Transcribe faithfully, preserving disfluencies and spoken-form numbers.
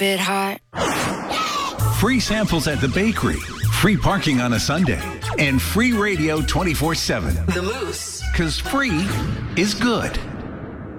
bit hot. Free samples at the bakery, free parking on a Sunday, and free radio twenty-four seven. The Moose. Because free is good.